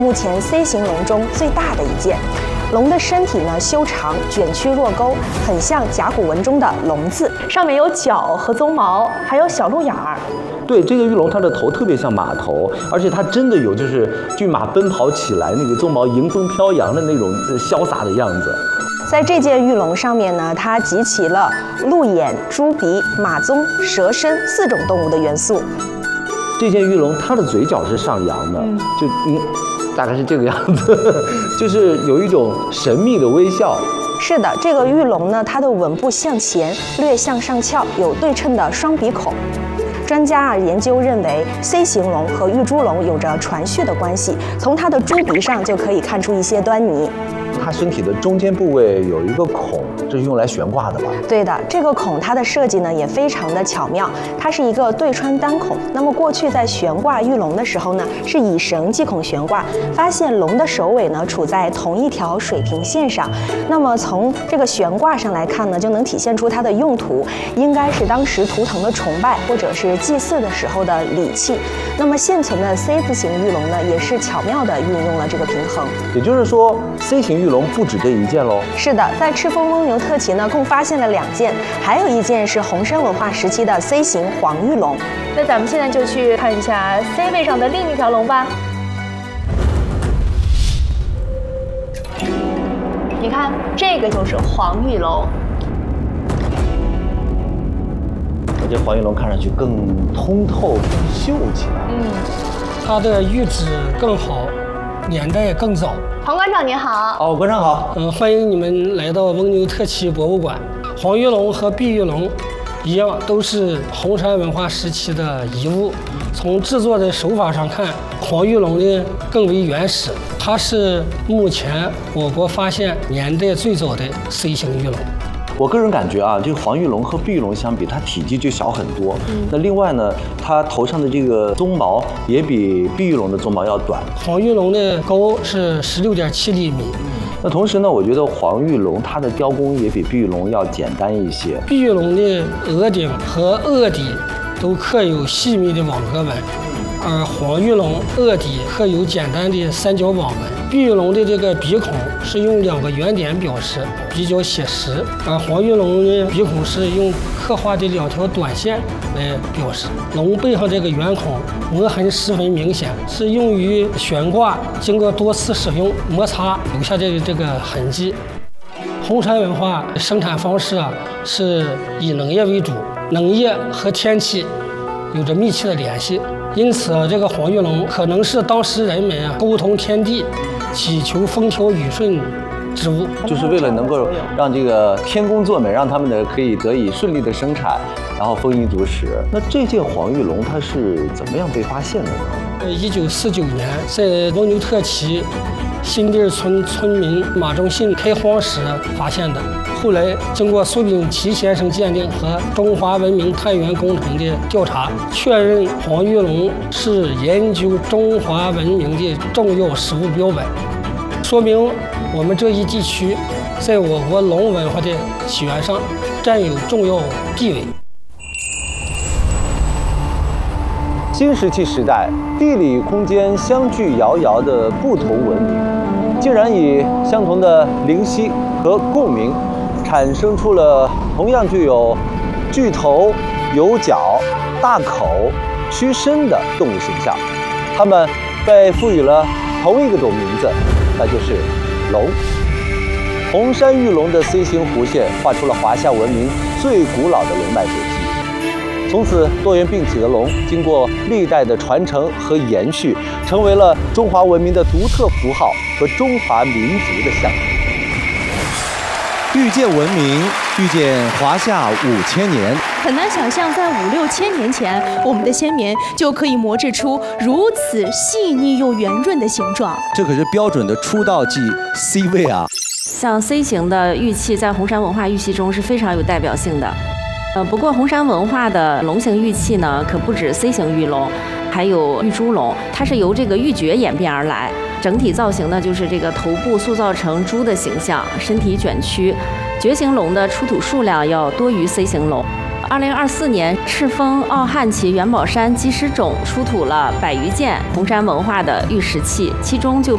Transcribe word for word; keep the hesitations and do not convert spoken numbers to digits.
目前 C 型龙中最大的一件。龙的身体呢修长，卷曲若钩，很像甲骨文中的龙字，上面有角和鬃毛，还有小鹿眼儿。 对，这个玉龙它的头特别像马头，而且它真的有就是骏马奔跑起来那个鬃毛迎风飘扬的那种潇洒的样子。 在这件玉龙上面呢，它集齐了鹿眼、猪鼻、马鬃、蛇身四种动物的元素。 这件玉龙它的嘴角是上扬的，嗯、就嗯。大概是这个样子，就是有一种神秘的微笑。 是的，这个玉龙呢，它的吻部向前，略向上翘，有对称的双鼻孔。专家啊研究认为 ，C 型龙和玉猪龙有着传续的关系，从它的猪鼻上就可以看出一些端倪。 它身体的中间部位有一个孔，这是用来悬挂的吧？ 对的，这个孔它的设计呢也非常的巧妙，它是一个对穿单孔。那么过去在悬挂玉龙的时候呢，是以绳系孔悬挂，发现龙的首尾呢处在同一条水平线上。那么从这个悬挂上来看呢，就能体现出它的用途，应该是当时图腾的崇拜或者是祭祀的时候的礼器。那么现存的 C 字形玉龙呢，也是巧妙地运用了这个平衡。 也就是说 ，C 型玉龙不止这一件喽。 是的，在赤峰翁牛特旗呢，共发现了两件，还有一件是红山文化时期的 C 型黄玉龙。那咱们现在就去看一下 C 位上的另一条龙吧。你看，这个就是黄玉龙。 这黄玉龙看上去更通透、更秀气了。 嗯，它的玉质更好，年代更早。 黄馆长您好。 哦，馆长好。 嗯，欢迎你们来到翁牛特旗博物馆。黄玉龙和碧玉龙一样，都是红山文化时期的遗物。从制作的手法上看，黄玉龙呢更为原始，它是目前我国发现年代最早的 C 型玉龙。 我个人感觉啊，这个黄玉龙和碧玉龙相比，它体积就小很多。嗯、那另外呢，它头上的这个鬃毛也比碧玉龙的鬃毛要短。 黄玉龙的高是十六点七厘米。 那同时呢，我觉得黄玉龙它的雕工也比碧玉龙要简单一些。 碧玉龙的额顶和额底都刻有细密的网格纹，而黄玉龙额底刻有简单的三角网纹。碧玉龙的这个鼻孔是用两个圆点表示，比较写实；而黄玉龙的鼻孔是用刻画的两条短线来表示。龙背上这个圆孔磨痕十分明显，是用于悬挂，经过多次使用摩擦留下的这个痕迹。红山文化生产方式啊，是以农业为主，农业和天气有着密切的联系，因此啊，这个黄玉龙可能是当时人们啊沟通天地、祈求风调雨顺之物， 就是为了能够让这个天公作美，让他们呢可以得以顺利的生产，然后丰衣足食。那这件黄玉龙它是怎么样被发现的呢？ 呃，一九四九年在翁牛特旗新地村村民马忠信开荒时发现的，后来经过苏秉琦先生鉴定和中华文明探源工程的调查，确认黄玉龙是研究中华文明的重要实物标本，说明我们这一地区在我国龙文化的起源上占有重要地位。 新石器时代，地理空间相距遥遥的不同文明，竟然以相同的灵犀和共鸣，产生出了同样具有巨头、有角、大口、屈身的动物形象。它们被赋予了同一个种名字，那就是龙。红山玉龙的 C 型弧线画出了华夏文明最古老的龙脉轨迹。从此，多元并起的龙经过历代的传承和延续，成为了中华文明的独特符号和中华民族的象征。 遇见文明，遇见华夏五千年。 很难想象，在五六千年前，我们的先民就可以磨制出如此细腻又圆润的形状。 这可是标准的出道即 C 位啊！ 像 C 型的玉器，在红山文化玉器中是非常有代表性的。呃，不过红山文化的龙形玉器呢，可不止 C 型玉龙，还有玉猪龙，它是由这个玉珏演变而来。整体造型呢，就是这个头部塑造成猪的形象，身体卷曲。珏形龙的出土数量要多于 C 型龙。二零二四年，赤峰奥汉旗元宝山积石冢出土了百余件红山文化的玉石器，其中就